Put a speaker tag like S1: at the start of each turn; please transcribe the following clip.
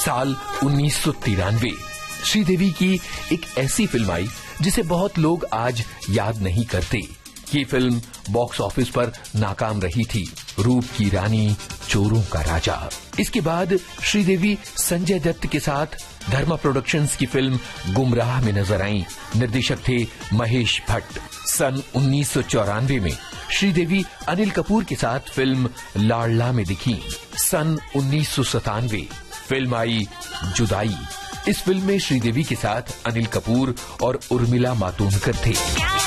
S1: साल 1993 श्रीदेवी की एक ऐसी फिल्म आई जिसे बहुत लोग आज याद नहीं करते। ये फिल्म बॉक्स ऑफिस पर नाकाम रही थी, रूप की रानी चोरों का राजा। इसके बाद श्रीदेवी संजय दत्त के साथ धर्मा प्रोडक्शंस की फिल्म गुमराह में नजर आईं। निर्देशक थे महेश भट्ट। सन 1994 में श्रीदेवी अनिल कपूर के साथ फिल्म लाडला में दिखी। सन 1997 फिल्म आई जुदाई। इस फिल्म में श्रीदेवी के साथ अनिल कपूर और उर्मिला मातोंडकर थे।